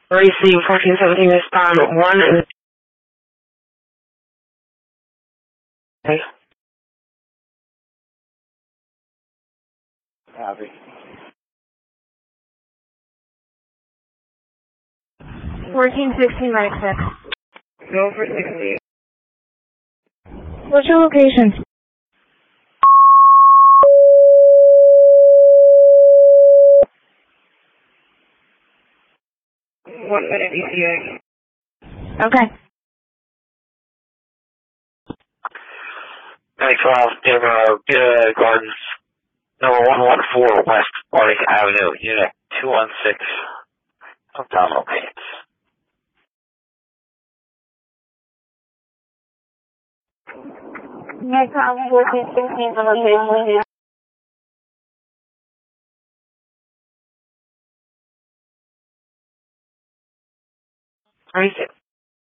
Receive 1417 respond 1 and... Okay. Copy. 1416 right check. Go for 60. What's your location? 1 minute ETA. Okay. 12, Denver, Gardens, number 114 West Harding Avenue, Unit 216, abdominal pains. No problem. 1416 the location. Receive.